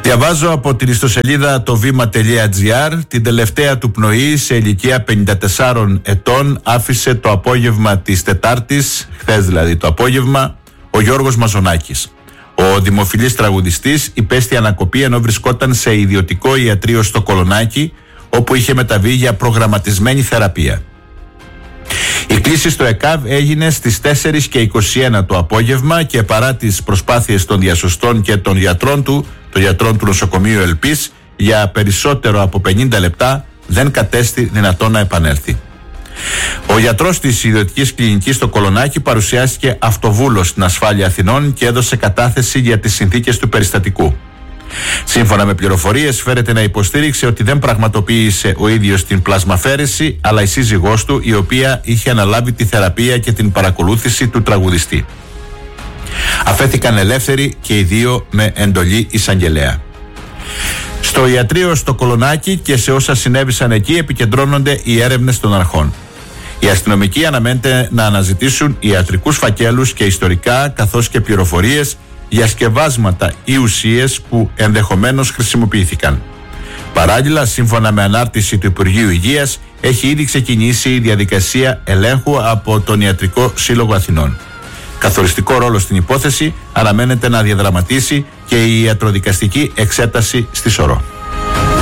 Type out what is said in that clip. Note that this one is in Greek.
Διαβάζω από την ιστοσελίδα το βήμα.gr. Την τελευταία του πνοή σε ηλικία 54 ετών άφησε το απόγευμα της Τετάρτης, χθες δηλαδή το απόγευμα, ο Γιώργος Μαζονάκης. Ο δημοφιλής τραγουδιστής υπέστη ανακοπή ενώ βρισκόταν σε ιδιωτικό ιατρείο στο Κολονάκι, όπου είχε μεταβεί για προγραμματισμένη θεραπεία. Η κλήση στο ΕΚΑΒ έγινε στις 4:21 το απόγευμα και παρά τις προσπάθειες των διασωστών και των γιατρών του νοσοκομείου Ελπής για περισσότερο από 50 λεπτά δεν κατέστη δυνατό να επανέλθει. Ο γιατρός της ιδιωτικής κλινικής στο Κολονάκι παρουσιάστηκε αυτοβούλος στην ασφάλεια Αθηνών και έδωσε κατάθεση για τις συνθήκες του περιστατικού. Σύμφωνα με πληροφορίες, φέρεται να υποστήριξε ότι δεν πραγματοποίησε ο ίδιος την πλασμαφέρεση, αλλά η σύζυγός του, η οποία είχε αναλάβει τη θεραπεία και την παρακολούθηση του τραγουδιστή. Αφέθηκαν ελεύθεροι και οι δύο με εντολή εισαγγελέα. Στο ιατρείο στο Κολονάκι και σε όσα συνέβησαν εκεί επικεντρώνονται οι έρευνες των αρχών. Οι αστυνομικοί αναμένεται να αναζητήσουν ιατρικούς φακέλους και ιστορικά, καθώς και πληροφορίες για σκευάσματα ή ουσίες που ενδεχομένως χρησιμοποιήθηκαν. Παράλληλα, σύμφωνα με ανάρτηση του Υπουργείου Υγείας, έχει ήδη ξεκινήσει η διαδικασία ελέγχου από τον Ιατρικό Σύλλογο Αθηνών. Καθοριστικό ρόλο στην υπόθεση αναμένεται να διαδραματίσει και η ιατροδικαστική εξέταση στη Σωρό.